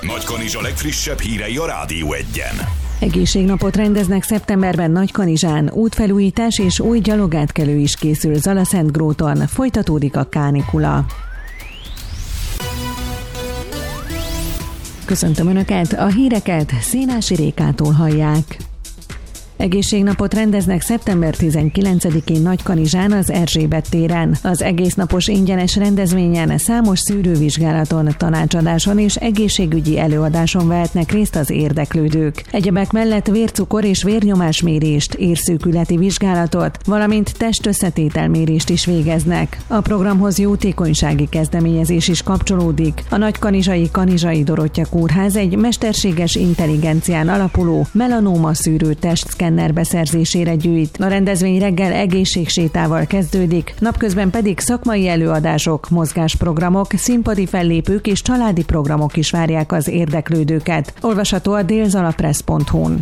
Nagykanizsa legfrissebb hírei a Rádió Egyen. Egészségnapot rendeznek szeptemberben Nagykanizsán, útfelújítás és új gyalogátkelő is készül Zalaszentgróton, folytatódik a kánikula. Köszöntöm Önöket, a híreket Szénási Rékától hallják. Egészségnapot rendeznek szeptember 19-én Nagykanizsán az Erzsébet téren. Az egésznapos ingyenes rendezvényen számos szűrővizsgálaton, tanácsadáson és egészségügyi előadáson vehetnek részt az érdeklődők. Egyebek mellett vércukor és vérnyomásmérést, érszűkületi vizsgálatot, valamint testösszetételmérést is végeznek. A programhoz jótékonysági kezdeményezés is kapcsolódik. A nagykanizsai Kanizsai Dorottya Kórház egy mesterséges intelligencián alapuló melanóma szűrő testszkenner beszerzésére gyűjt. A rendezvény reggel egészségsétával kezdődik, napközben pedig szakmai előadások, mozgásprogramok, színpadi fellépők és családi programok is várják az érdeklődőket. Olvasható a délzalapress.hu-n.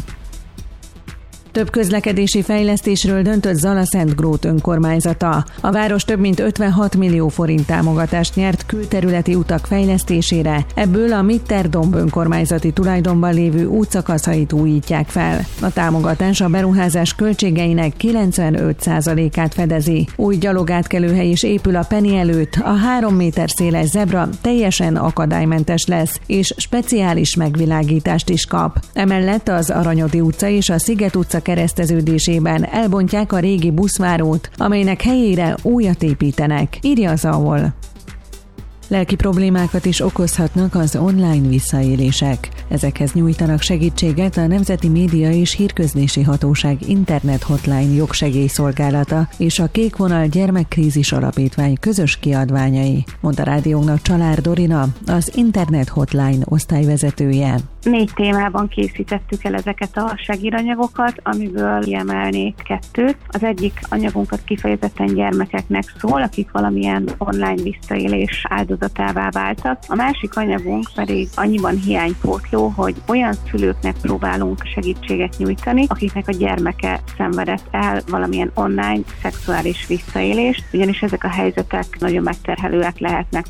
Több közlekedési fejlesztésről döntött Zalaszentgrót önkormányzata. A város több mint 56 millió forint támogatást nyert külterületi utak fejlesztésére, ebből a Mitterdomb önkormányzati tulajdonban lévő útszakaszait újítják fel. A támogatás a beruházás költségeinek 95%-át fedezi. Új gyalogátkelőhely is épül a Penny előtt, a 3 méter széles zebra teljesen akadálymentes lesz, és speciális megvilágítást is kap. Emellett az Aranyodi utca és a Sziget utca kereszteződésében elbontják a régi buszvárót, amelynek helyére újat építenek, írja az AOL. Lelki problémákat is okozhatnak az online visszaélések. Ezekhez nyújtanak segítséget a Nemzeti Média és Hírközlési Hatóság Internet Hotline jogsegélyszolgálata és a Kék Vonal Gyermekkrízis Alapítvány közös kiadványai, mondta rádiónknak Csalár Dorina, az Internet Hotline osztályvezetője. 4 témában készítettük el ezeket a segíranyagokat, amiből kiemelnék 2. Az egyik anyagunkat kifejezetten gyermekeknek szól, akik valamilyen online visszaélés áldozatává váltak. A másik anyagunk pedig annyiban hiánypótló, hogy olyan szülőknek próbálunk segítséget nyújtani, akiknek a gyermeke szenvedett el valamilyen online szexuális visszaélést, ugyanis ezek a helyzetek nagyon megterhelőek lehetnek.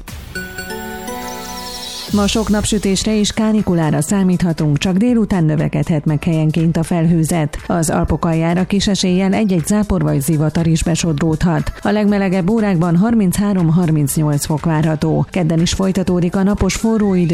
Ma sok napsütésre és kánikulára számíthatunk, csak délután növekedhet meg helyenként a felhőzet. Az Alpok aljára kis eséllyel egy-egy zápor vagy zivatar is besodródhat. A legmelegebb órákban 33-38 fok várható. Kedden is folytatódik a napos forró idő.